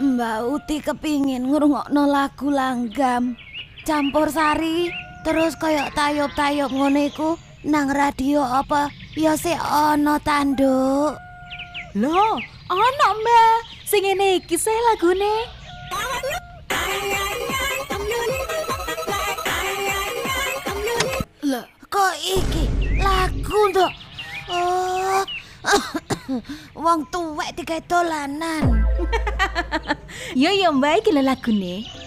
Mbak Uti kepingin ngrungokno lagu Langgam Campursari terus koyok tayub-tayub ngono iku nang radio apa ya sik ana tanduk. Loh, ana Mbak. Sing ngene iki sih lagune. Lah, kok iki lagu nduk. Oh. Wong tuwek digawe dolanan. Ya Mbak iki lho lagune.